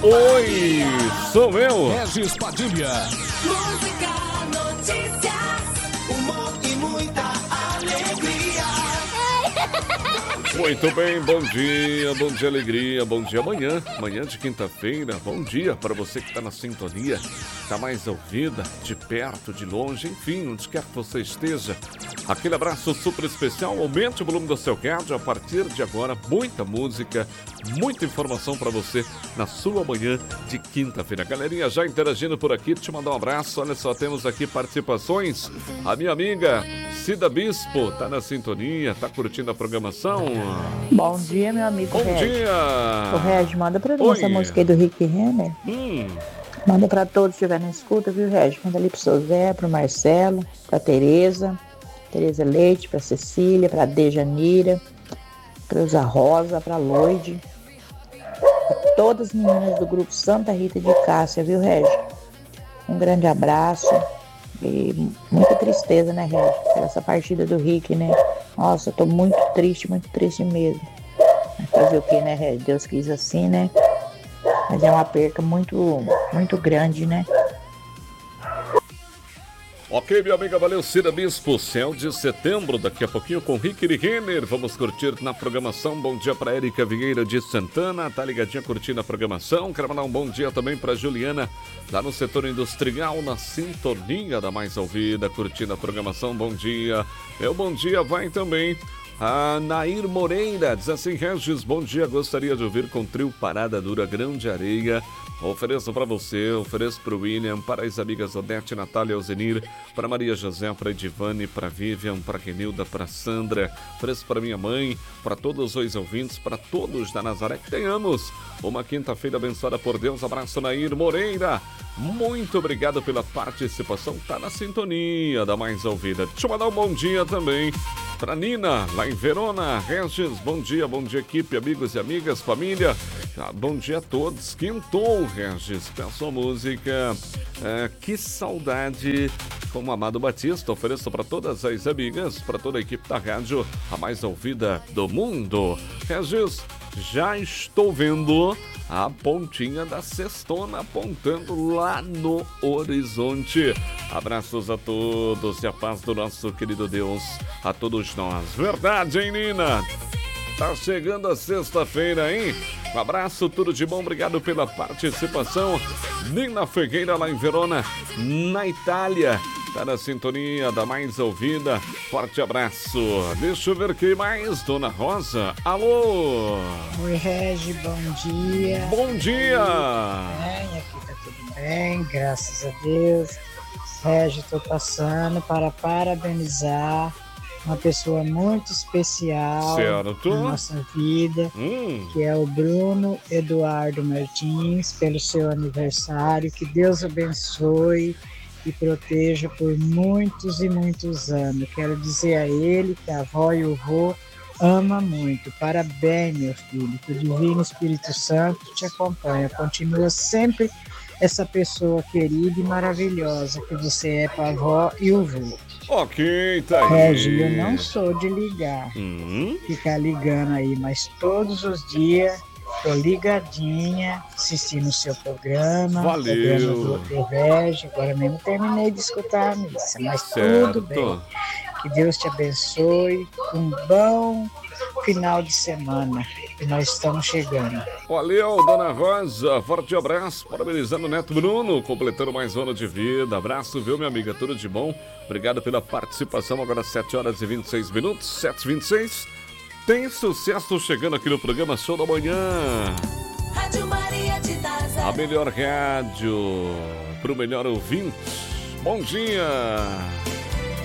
Oi, sou eu. Regis Padilha. Música, notícias, humor e muita alegria. Muito bem, bom dia alegria, bom dia amanhã de quinta-feira, bom dia para você que está na sintonia, está mais ouvida, de perto, de longe, enfim, onde quer que você esteja. Aquele abraço super especial, aumente o volume do seu rádio a partir de agora, muita música, muita informação para você na sua manhã de quinta-feira. Galerinha já interagindo por aqui, te mandar um abraço, olha só, temos aqui participações, a minha amiga Cida Bispo tá na sintonia, tá curtindo a programação. Bom dia, meu amigo. Bom dia! O Regis, manda pra mim Oi. essa música aí do Rick Renner. Manda pra todos que estiverem na escuta, viu, Regis? Manda ali pro seu Zé, pro Marcelo, pra Tereza Leite, pra Cecília, pra Dejanira, pra Elza Rosa, pra Loide. Pra todas as meninas do grupo Santa Rita de Cássia, viu, Regis? Um grande abraço. E muita tristeza, né, Regis? Essa partida do Rick, né? Nossa, eu tô muito triste mesmo. Mas fazer o que, né, Regis? Deus quis assim, né? Mas é uma perca muito grande, né? Ok, minha amiga, valeu, Cida Bispo, céu de setembro, daqui a pouquinho com Rick Renner, vamos curtir na programação. Bom dia para Érica Vieira de Santana, tá ligadinha curtindo a programação. Quero mandar um bom dia também para Juliana, lá no setor industrial, na sintonia da mais ouvida, curtindo a programação. Bom dia, meu bom dia vai também a Nair Moreira, diz assim: Regis, bom dia, gostaria de ouvir com trio Parada Dura, Grande Areia. Ofereço para você, ofereço para o William, para as amigas Odete, Natália, Alzenir, para Maria José, para Edivane, para Vivian, para Renilda, para Sandra, ofereço para minha mãe, para todos os ouvintes, para todos da Nazaré, que tenhamos uma quinta-feira abençoada por Deus. Abraço, Nair Moreira, muito obrigado pela participação, tá na sintonia da mais ouvida. Deixa eu mandar um bom dia também para Nina, lá em Verona. Regis, bom dia equipe, amigos e amigas, família. Bom dia a todos. Quintou, Regis. Peço a música Que Saudade, com o Amado Batista. Ofereço para todas as amigas, para toda a equipe da rádio, a mais ouvida do mundo. Regis, já estou vendo a pontinha da sextona apontando lá no horizonte. Abraços a todos e a paz do nosso querido Deus a todos nós. Verdade, hein, Nina? Tá chegando a sexta-feira, hein? Um abraço, tudo de bom, obrigado pela participação. Nina Ferreira, lá em Verona, na Itália. Tá na sintonia da mais ouvida. Forte abraço. Deixa eu ver quem mais. Dona Rosa, alô? Oi, Regi, bom dia. Bom dia. Aqui tá tudo bem, graças a Deus. Regi, tô passando para parabenizar uma pessoa muito especial certo na nossa vida, que é o Bruno Eduardo Martins, pelo seu aniversário. Que Deus abençoe e proteja por muitos e muitos anos. Quero dizer a ele que a avó e o vô ama muito. Parabéns, meu filho, que o Divino Espírito Santo te acompanha. Continua sempre essa pessoa querida e maravilhosa que você é para a avó e o vô. Ok, tá aí. Regi, eu não sou de ligar, ficar ligando aí, mas todos os dias tô ligadinha, assistindo o seu programa. Valeu. Programa do Regi. Agora mesmo terminei de escutar a missa, mas certo. tudo bem. Que Deus te abençoe, um bom final de semana, que nós estamos chegando. Valeu, Dona Rosa, forte abraço, parabenizando o Neto Bruno, completando mais um ano de vida. Abraço, viu, minha amiga, tudo de bom. Obrigado pela participação, agora 7 horas e 26 minutos, 7h26. Tem sucesso chegando aqui no programa Show da Manhã. Rádio Maria de Nazaré. A melhor rádio pro melhor ouvinte. Bom dia.